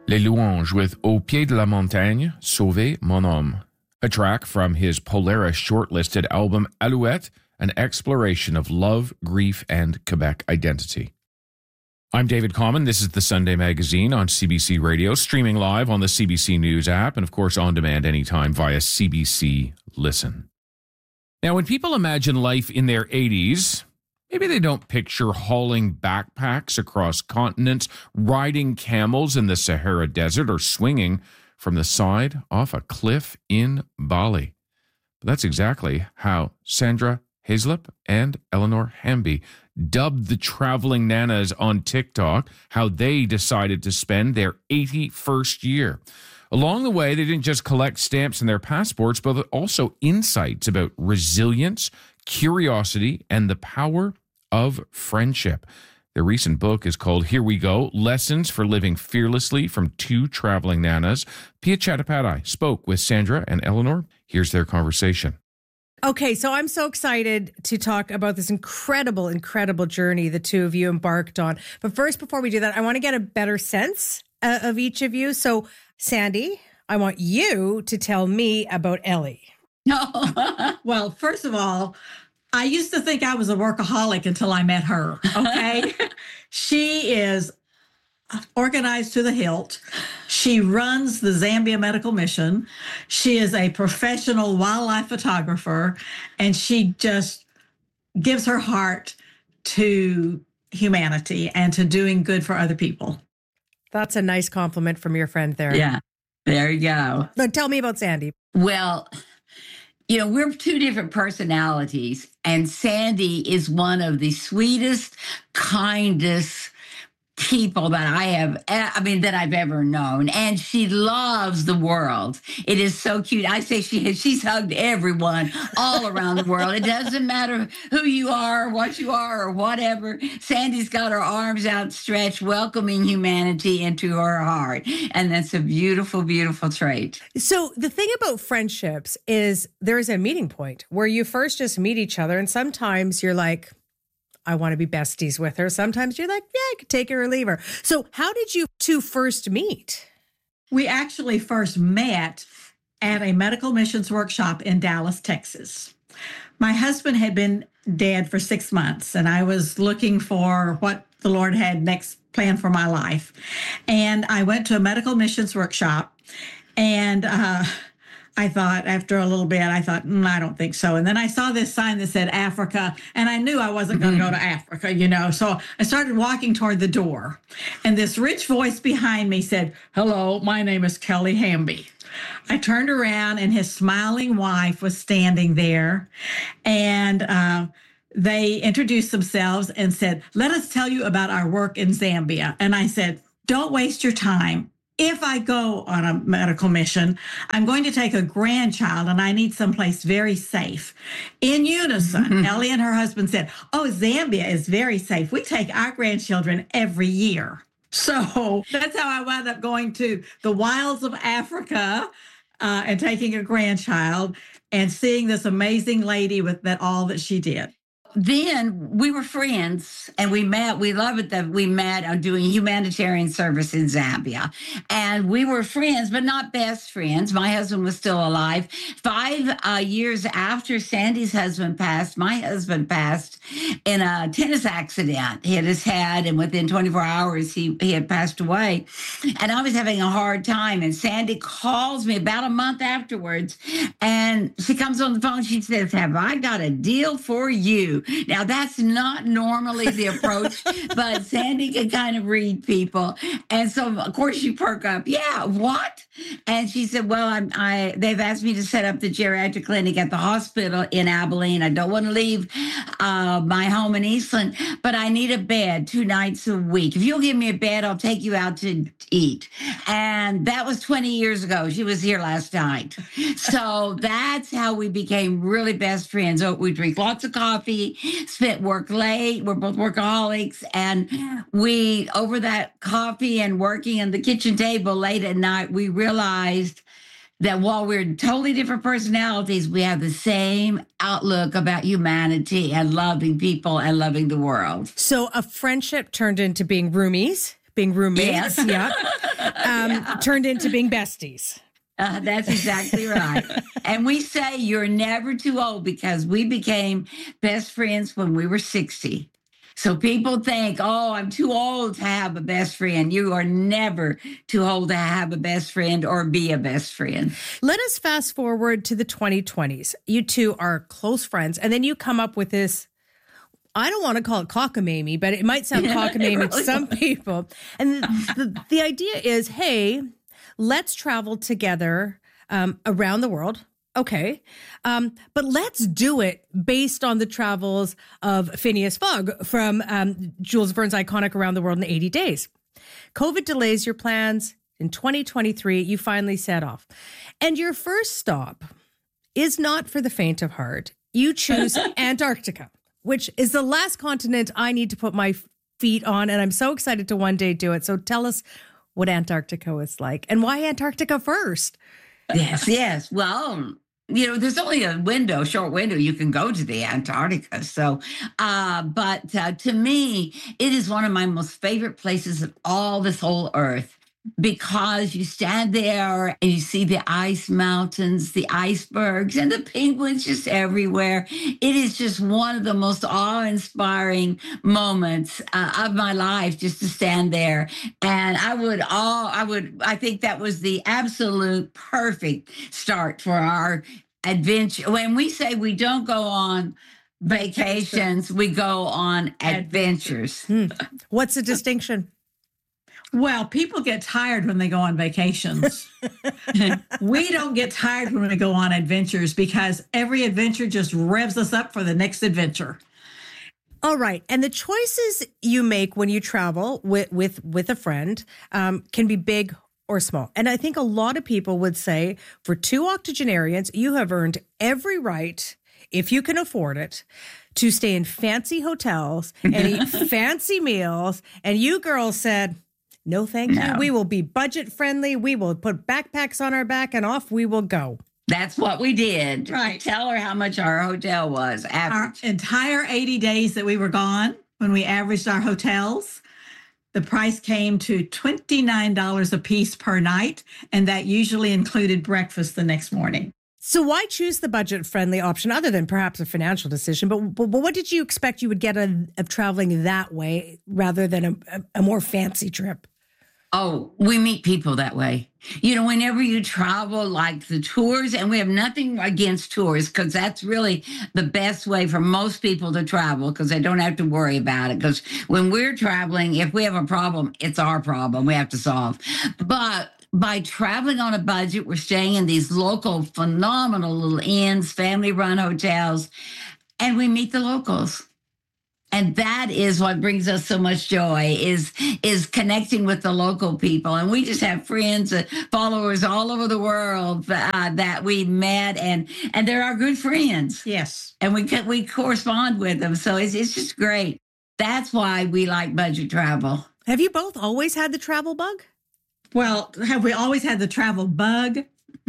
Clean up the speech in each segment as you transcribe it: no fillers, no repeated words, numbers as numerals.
Les Louanges with Au pied de la montagne, sauver mon homme. A track from his Polaris shortlisted album Alouette, an exploration of love, grief, and Quebec identity. I'm David Common. This is the Sunday Magazine on CBC Radio, streaming live on the CBC News app, and of course on demand anytime via CBC Listen. Now, when people imagine life in their 80s, maybe they don't picture hauling backpacks across continents, riding camels in the Sahara Desert, or swinging from the side off a cliff in Bali. But that's exactly how Sandra Hazlip and Eleanor Hamby dubbed the traveling nanas on TikTok, how they decided to spend their 81st year. Along the way, they didn't just collect stamps in their passports, but also insights about resilience, curiosity, and the power of friendship. Their recent book is called Here We Go, Lessons for Living Fearlessly from Two Traveling Nanas. Pia Chattopadhyay spoke with Sandra and Eleanor. Here's their conversation. Okay, so I'm so excited to talk about this incredible, incredible journey the two of you embarked on. But first, before we do that, I want to get a better sense of each of you. So, Sandy, I want you to tell me about Ellie. Well, first of all, I used to think I was a workaholic until I met her, okay? She is organized to the hilt. She runs the Zambia Medical Mission. She is a professional wildlife photographer, and she just gives her heart to humanity and to doing good for other people. That's a nice compliment from your friend there. Yeah, there you go. But tell me about Sandy. Well, you know, we're two different personalities, and Sandy is one of the sweetest, kindest people that that I've ever known. And she loves the world. It is so cute. I say she's hugged everyone all around the world. It doesn't matter who you are, what you are, or whatever. Sandy's got her arms outstretched, welcoming humanity into her heart. And that's a beautiful, beautiful trait. So the thing about friendships is there's a meeting point where you first just meet each other. And sometimes you're like, I want to be besties with her. Sometimes you're like, yeah, I could take her or leave her. So how did you two first meet? We actually first met at a medical missions workshop in Dallas, Texas. My husband had been dead for 6 months, and I was looking for what the Lord had next planned for my life. And I went to a medical missions workshop, and I thought, after a little bit, I don't think so. And then I saw this sign that said Africa, and I knew I wasn't going to go to Africa, you know. So I started walking toward the door, and this rich voice behind me said, "Hello, my name is Kelly Hamby." I turned around, and his smiling wife was standing there, and they introduced themselves and said, "Let us tell you about our work in Zambia." And I said, "Don't waste your time. If I go on a medical mission, I'm going to take a grandchild, and I need someplace very safe." In unison, Ellie and her husband said, "Oh, Zambia is very safe. We take our grandchildren every year." So that's how I wound up going to the wilds of Africa and taking a grandchild and seeing this amazing lady with all that she did. Then we were friends, and we met. We love it that we met doing humanitarian service in Zambia. And we were friends, but not best friends. My husband was still alive. 5 years after Sandy's husband passed, my husband passed in a tennis accident. He hit his head, and within 24 hours, he had passed away. And I was having a hard time. And Sandy calls me about a month afterwards, and she comes on the phone. She says, "Have I got a deal for you?" Now, that's not normally the approach, but Sandy can kind of read people. And so, of course, you perk up. "Yeah, what?" And she said, "Well, they've asked me to set up the geriatric clinic at the hospital in Abilene. I don't want to leave my home in Eastland, but I need a bed 2 nights a week. If you'll give me a bed, I'll take you out to eat." And that was 20 years ago. She was here last night. So that's how we became really best friends. So we drink lots of coffee, spent work late. We're both workaholics. And we, over that coffee and working on the kitchen table late at night, we realized that while we're totally different personalities, we have the same outlook about humanity and loving people and loving the world. So a friendship turned into being roomies, being roommates, turned into being besties. That's exactly right. And we say you're never too old because we became best friends when we were 60. So people think, oh, I'm too old to have a best friend. You are never too old to have a best friend or be a best friend. Let us fast forward to the 2020s. You two are close friends, and then you come up with this, I don't want to call it cockamamie, but it might sound cockamamie to some people. And the idea is, hey, let's travel together around the world. Okay. But let's do it based on the travels of Phineas Fogg from Jules Verne's iconic Around the World in 80 Days. COVID delays your plans. In 2023, you finally set off. And your first stop is not for the faint of heart. You choose Antarctica, which is the last continent I need to put my feet on. And I'm so excited to one day do it. So tell us what Antarctica was like and why Antarctica first. Yes. Well, there's only a short window you can go to the Antarctica. So, but to me, it is one of my most favorite places of all this whole earth. Because you stand there and you see the ice mountains, the icebergs, and the penguins just everywhere. It is just one of the most awe-inspiring moments of my life, just to stand there. And I think that was the absolute perfect start for our adventure. When we say we don't go on vacations, we go on adventures. What's the distinction? Well, people get tired when they go on vacations. We don't get tired when we go on adventures because every adventure just revs us up for the next adventure. All right. And the choices you make when you travel with a friend can be big or small. And I think a lot of people would say for two octogenarians, you have earned every right, if you can afford it, to stay in fancy hotels and eat fancy meals. And you girls said, no, thank you. We will be budget friendly. We will put backpacks on our back and off we will go. That's what we did. Right. Tell her how much our hotel was. Average. Our entire 80 days that we were gone, when we averaged our hotels, the price came to $29 a piece per night. And that usually included breakfast the next morning. So why choose the budget-friendly option other than perhaps a financial decision? But what did you expect you would get of traveling that way rather than a more fancy trip? Oh, we meet people that way. Whenever you travel, like the tours, and we have nothing against tours because that's really the best way for most people to travel because they don't have to worry about it. Because when we're traveling, if we have a problem, it's our problem we have to solve. But by traveling on a budget, we're staying in these local, phenomenal little inns, family-run hotels, and we meet the locals. And that is what brings us so much joy is connecting with the local people. And we just have friends, followers all over the world that we met, and they're our good friends. Yes. And we correspond with them. So it's just great. That's why we like budget travel. Have you both always had the travel bug? Well, have we always had the travel bug?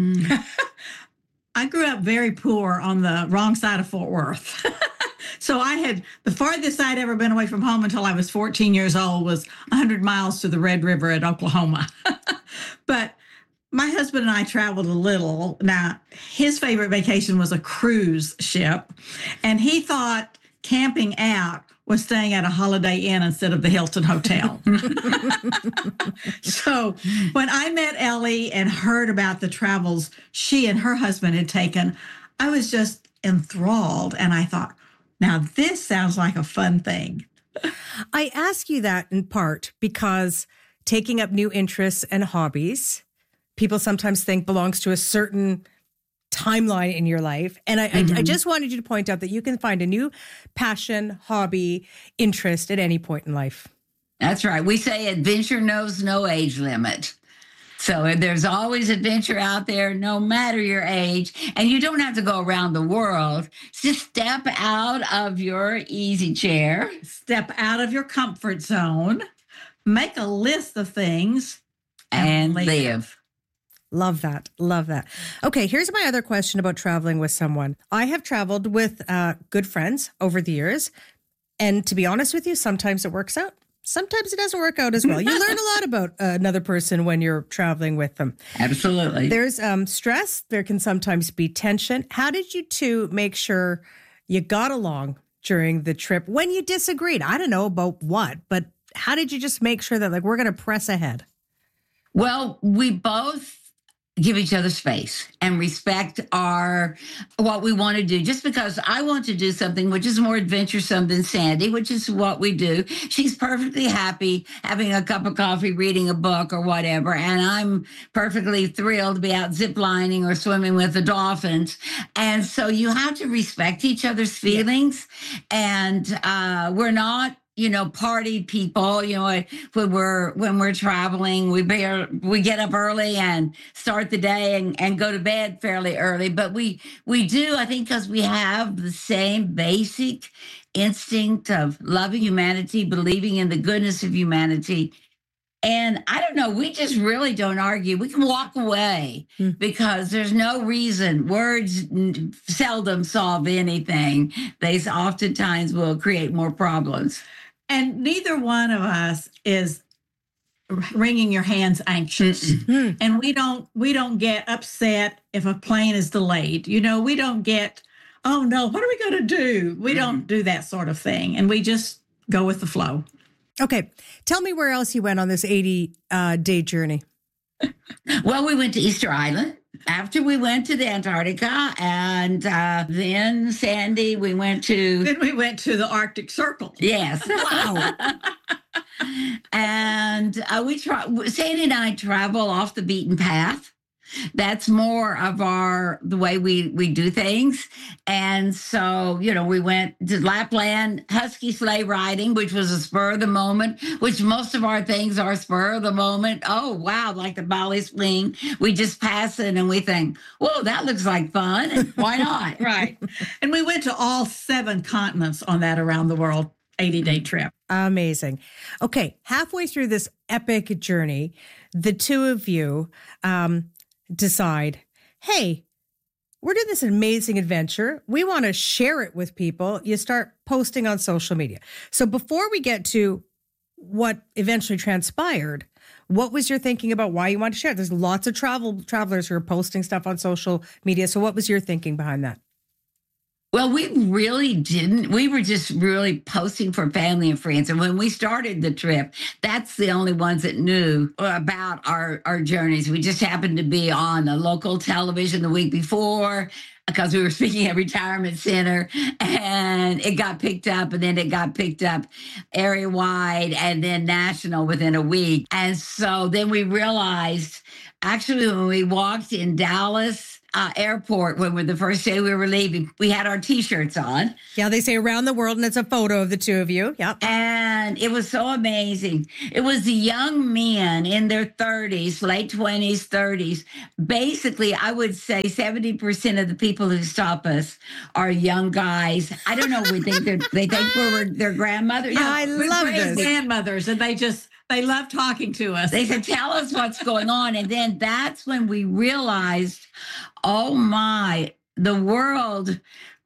I grew up very poor on the wrong side of Fort Worth. So I had the farthest I'd ever been away from home until I was 14 years old was 100 miles to the Red River at Oklahoma. But my husband and I traveled a little. Now, his favorite vacation was a cruise ship, and he thought camping out was staying at a Holiday Inn instead of the Hilton Hotel. So when I met Ellie and heard about the travels she and her husband had taken, I was just enthralled, and I thought, now, this sounds like a fun thing. I ask you that in part because taking up new interests and hobbies, people sometimes think belongs to a certain timeline in your life. And I just wanted you to point out that you can find a new passion, hobby, interest at any point in life. That's right. We say adventure knows no age limit. So there's always adventure out there, no matter your age. And you don't have to go around the world. Just step out of your easy chair. Step out of your comfort zone. Make a list of things. And live. Love that. Love that. Okay, here's my other question about traveling with someone. I have traveled with good friends over the years. And to be honest with you, sometimes it works out. sometimes it doesn't work out as well. You learn a lot about another person when you're traveling with them. Absolutely. There's stress. There can sometimes be tension. How did you two make sure you got along during the trip when you disagreed? I don't know about what, but how did you just make sure that like we're going to press ahead? Well, we both give each other space and respect what we want to do. Just because I want to do something which is more adventuresome than Sandy, which is what we do. She's perfectly happy having a cup of coffee, reading a book or whatever. And I'm perfectly thrilled to be out ziplining or swimming with the dolphins. And so you have to respect each other's feelings. And we're not party people. When we're traveling, we get up early and start the day and go to bed fairly early. But we do, I think, because we have the same basic instinct of loving humanity, believing in the goodness of humanity. And I don't know, we just really don't argue. We can walk away because there's no reason. Words seldom solve anything. They oftentimes will create more problems. And neither one of us is wringing your hands anxious. And we don't get upset if a plane is delayed. We don't get, oh no, what are we going to do? We don't do that sort of thing. And we just go with the flow. Okay. Tell me where else you went on this 80-day journey. Well, we went to Easter Island. After we went to the Antarctica, and then Sandy, we went to the Arctic Circle. Yes. Wow. And Sandy and I travel off the beaten path. That's more of the way we do things. And so, we went to Lapland, husky sleigh riding, which was a spur of the moment, which most of our things are spur of the moment. Oh, wow, like the Bali swing. We just pass it and we think, whoa, that looks like fun. And why not? Right. And we went to all 7 continents on that around the world 80-day trip. Amazing. Okay, halfway through this epic journey, the two of you decide, hey, we're doing this amazing adventure. We want to share it with people. You start posting on social media. So before we get to what eventually transpired, what was your thinking about why you want to share it? There's lots of travelers who are posting stuff on social media. So what was your thinking behind that? Well, we really didn't. We were just really posting for family and friends. And when we started the trip, that's the only ones that knew about our journeys. We just happened to be on the local television the week before because we were speaking at Retirement Center, and it got picked up, and then it got picked up area-wide and then national within a week. And so then we realized, actually, when we walked in Dallas airport, when the first day we were leaving, we had our T-shirts on. Yeah, they say around the world, and it's a photo of the two of you. Yeah. And it was so amazing. It was the young men in their 30s, late 20s, 30s. Basically, I would say 70% of the people who stop us are young guys. I don't know. They think we're their grandmother. Yeah, I love this. Grandmothers, and they love talking to us. They said, tell us what's going on. And then that's when we realized, oh my, the world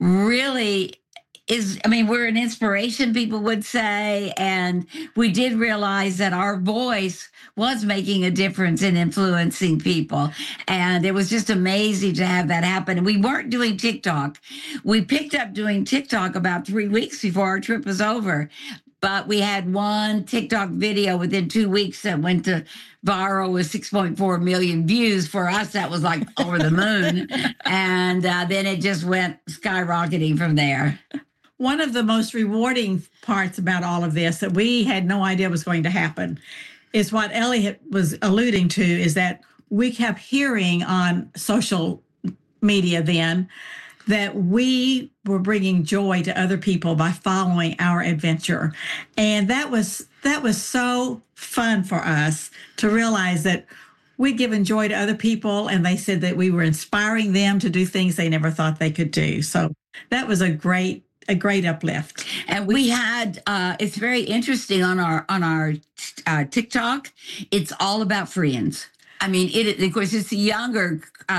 really is, we're an inspiration, people would say. And we did realize that our voice was making a difference in influencing people. And it was just amazing to have that happen. And we weren't doing TikTok. We picked up doing TikTok about 3 weeks before our trip was over. But we had one TikTok video within 2 weeks that went to viral with 6.4 million views. For us, that was like over the moon. And then it just went skyrocketing from there. One of the most rewarding parts about all of this that we had no idea was going to happen is what Elliot was alluding to, is that we kept hearing on social media then that we were bringing joy to other people by following our adventure. And that was so fun for us to realize that we'd given joy to other people, and they said that we were inspiring them to do things they never thought they could do. So that was a great uplift. And we had, it's very interesting on our TikTok. It's all about friends. I mean, of course, it's the younger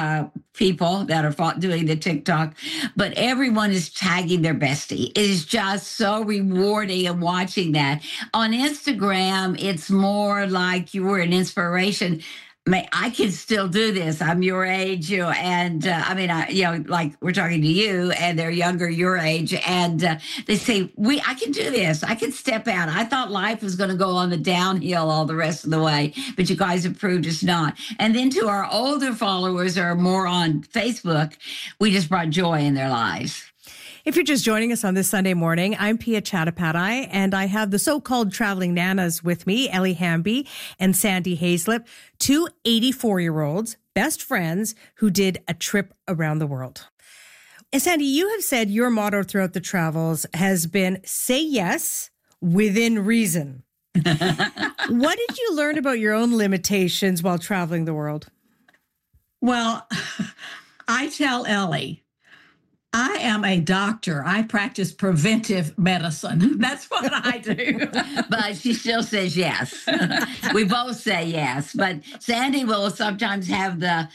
people that are doing the TikTok, but everyone is tagging their bestie. It is just so rewarding and watching that. On Instagram, it's more like you were an inspiration. I can still do this. I'm your age, and like we're talking to you, and they're younger, your age, and they say, I can do this. I can step out. I thought life was going to go on the downhill all the rest of the way, but you guys have proved it's not. And then to our older followers, or more on Facebook, we just brought joy in their lives. If you're just joining us on this Sunday morning, I'm Pia Chattopadhyay, and I have the so-called traveling nanas with me, Ellie Hamby and Sandy Hayslip, two 84-year-olds, best friends who did a trip around the world. And Sandy, you have said your motto throughout the travels has been, say yes within reason. What did you learn about your own limitations while traveling the world? Well, I tell Ellie, I am a doctor. I practice preventive medicine. That's what I do. But she still says yes. We both say yes. But Sandy will sometimes have a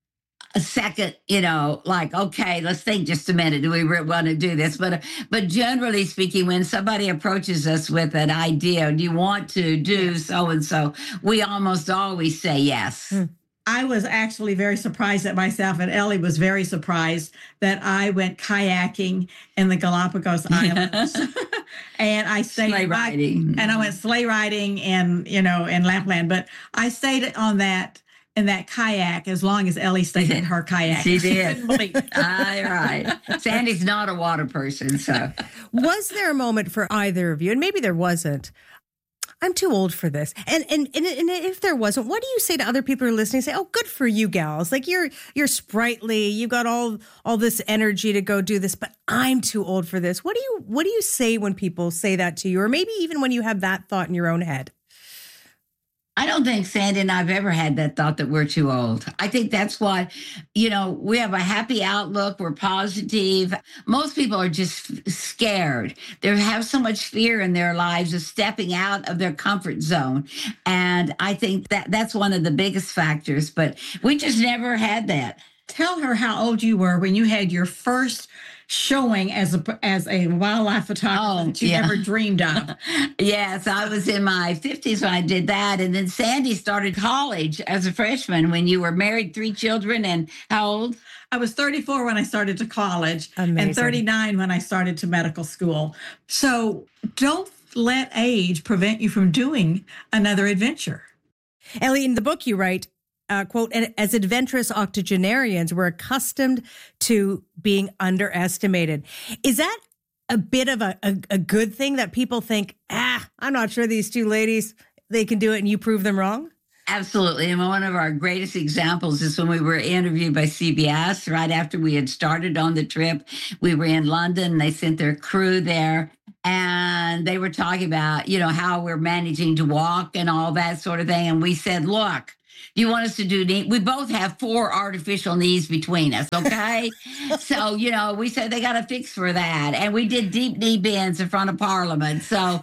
second, like, okay, let's think just a minute. Do we want to do this? But generally speaking, when somebody approaches us with an idea, do you want to do so-and-so, we almost always say yes. I was actually very surprised at myself, and Ellie was very surprised that I went kayaking in the Galapagos Islands. And I stayed sleigh riding. And I went sleigh riding in Lapland. But I stayed in that kayak as long as Ellie stayed in her kayak. She did. All right. Sandy's not a water person, so. Was there a moment for either of you, and maybe there wasn't, I'm too old for this. And if there wasn't, what do you say to other people who are listening? Say, oh, good for you gals. Like you're sprightly. You got all this energy to go do this, but I'm too old for this. What do you say when people say that to you? Or maybe even when you have that thought in your own head? I don't think Sandy and I've ever had that thought that we're too old. I think that's why, we have a happy outlook. We're positive. Most people are just scared. They have so much fear in their lives of stepping out of their comfort zone. And I think that's one of the biggest factors, but we just never had that. Tell her how old you were when you had your first showing as a wildlife photographer that you never dreamed of. Yes, I was in my 50s when I did that. And then Sandy started college as a freshman when you were married, 3 children, and how old? I was 34 when I started to college. Amazing. And 39 when I started to medical school. So don't let age prevent you from doing another adventure. Ellie, in the book you write, quote, as adventurous octogenarians, we're accustomed to being underestimated. Is that a bit of a good thing that people think, I'm not sure these two ladies, they can do it, and you prove them wrong? Absolutely. And one of our greatest examples is when we were interviewed by CBS right after we had started on the trip. We were in London. They sent their crew there. And they were talking about, how we're managing to walk and all that sort of thing. And we said, look, you want us to do we both have 4 artificial knees between us, okay? So, we said they got a fix for that. And we did deep knee bends in front of Parliament. So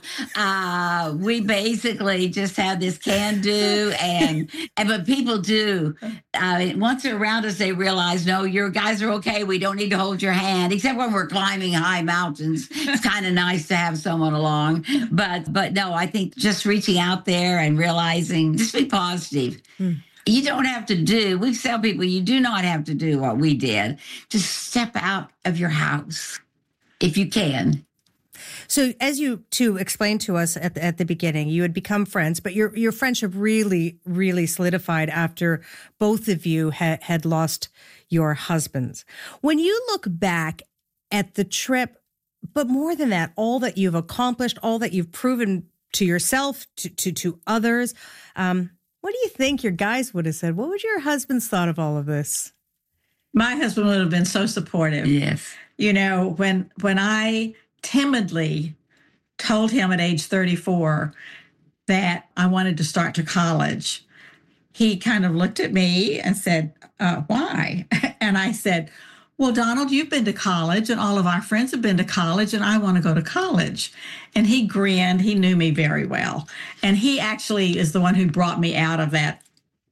we basically just have this can do. But people do. Once they're around us, they realize, no, your guys are okay. We don't need to hold your hand, except when we're climbing high mountains. It's kind of nice to have someone along. But no, I think just reaching out there and realizing, just be positive. You don't have to we tell people you do not have to do what we did. Just step out of your house if you can. So as you two explained to us at the beginning, you had become friends, but your friendship really, really solidified after both of you had lost your husbands. When you look back at the trip, but more than that, all that you've accomplished, all that you've proven to yourself, to others, what do you think your guys would have said? What would your husbands thought of all of this? My husband would have been so supportive. Yes. When I timidly told him at age 34 that I wanted to start to college, he kind of looked at me and said, why? And I said, well, Donald, you've been to college and all of our friends have been to college and I want to go to college. And he grinned. He knew me very well. And he actually is the one who brought me out of that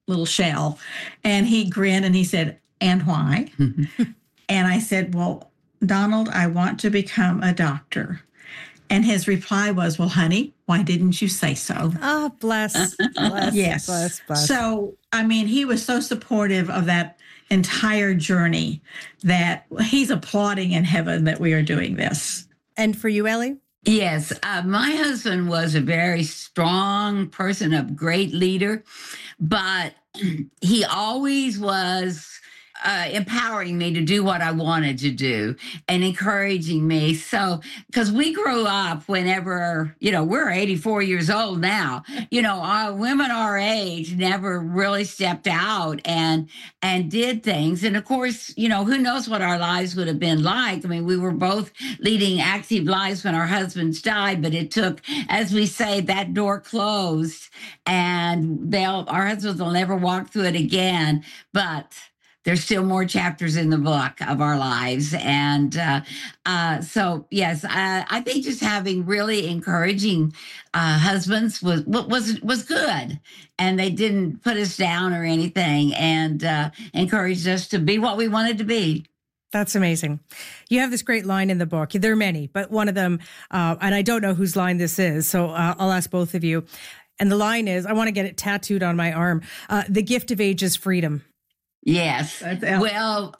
little shell. And he grinned and he said, "And why?" And I said, "Well, Donald, I want to become a doctor." And his reply was, "Well, honey, why didn't you say so?" Oh, bless. Yes. Bless. So, I mean, he was so supportive of that entire journey that he's applauding in heaven that we are doing this. And for you, Ellie? Yes, my husband was a very strong person, a great leader, but he always was empowering me to do what I wanted to do and encouraging me. So, because we grew up whenever, we're 84 years old now, our women our age never really stepped out and did things. And of course, who knows what our lives would have been like. I mean, we were both leading active lives when our husbands died, but it took, as we say, that door closed and our husbands will never walk through it again. But there's still more chapters in the book of our lives. And so, yes, I think just having really encouraging husbands was good. And they didn't put us down or anything and encouraged us to be what we wanted to be. That's amazing. You have this great line in the book. There are many, but one of them, and I don't know whose line this is, so I'll ask both of you. And the line is, I want to get it tattooed on my arm. The gift of age is freedom. Yes. Well,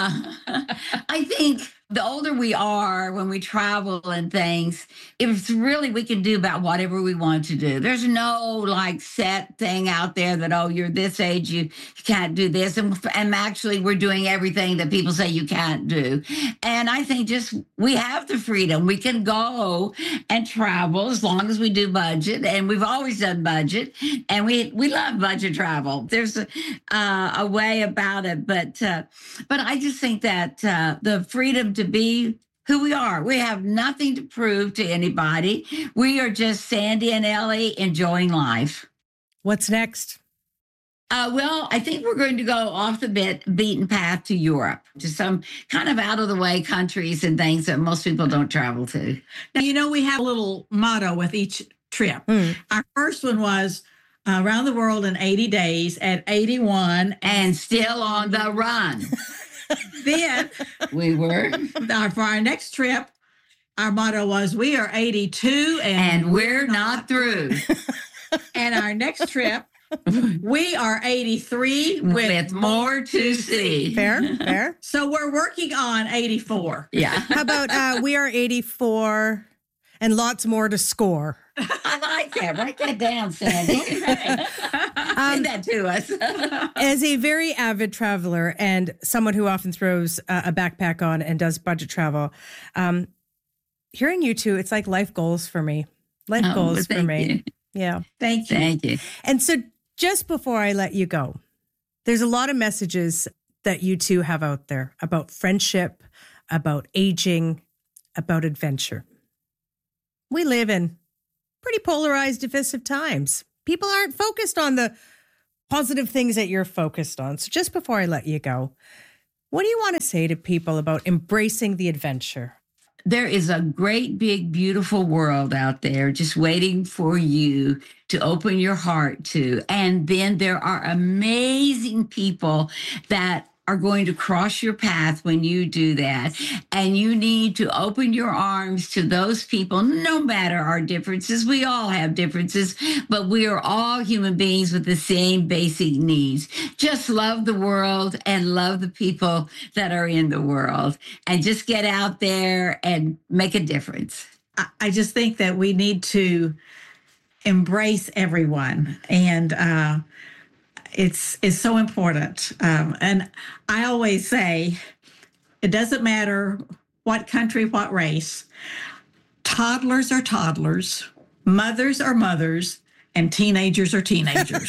I think the older we are when we travel and things, it's really we can do about whatever we want to do. There's no set thing out there that, oh, you're this age, you can't do this. And actually we're doing everything that people say you can't do. And I think just we have the freedom. We can go and travel as long as we do budget. And we've always done budget. And we love budget travel. There's a way about it. But I just think that the freedom to be who we are. We have nothing to prove to anybody. We are just Sandy and Ellie enjoying life. What's next? Well, I think we're going to go off the beaten path to Europe, to some kind of out of the way countries and things that most people don't travel to. Now, we have a little motto with each trip. Our first one was around the world in 80 days at 81 and still on the run. Then we were for our next trip, our motto was, we are 82 and we're not through. And our next trip, we are 83 with more to see. Fair. So we're working on 84. Yeah. How about we are 84 and lots more to score? I like that. Write that down, Sandy. Send that to us. As a very avid traveler and someone who often throws a backpack on and does budget travel, hearing you two, it's like life goals for me. Life goals for me. You. Yeah. Thank you. Thank you. And so just before I let you go, there's a lot of messages that you two have out there about friendship, about aging, about adventure. We live in pretty polarized, divisive times. People aren't focused on the positive things that you're focused on. So just before I let you go, what do you want to say to people about embracing the adventure? There is a great, big, beautiful world out there just waiting for you to open your heart to. And then there are amazing people that are going to cross your path when you do that. And you need to open your arms to those people, no matter our differences. We all have differences, but we are all human beings with the same basic needs. Just love the world and love the people that are in the world. And just get out there and make a difference. I just think that we need to embrace everyone. And it's so important. And I always say, it doesn't matter what country, what race. Toddlers are toddlers, mothers are mothers, and teenagers are teenagers.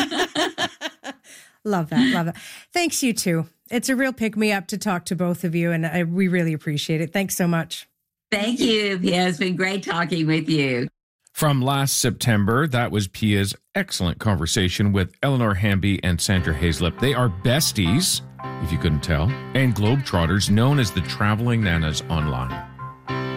Love that. Thanks, you two. It's a real pick-me-up to talk to both of you, and we really appreciate it. Thanks so much. Thank you. Yeah, it's been great talking with you. From last September, that was Pia's excellent conversation with Eleanor Hamby and Sandra Hazlip. They are besties, if you couldn't tell, and globetrotters known as the Traveling Nanas online.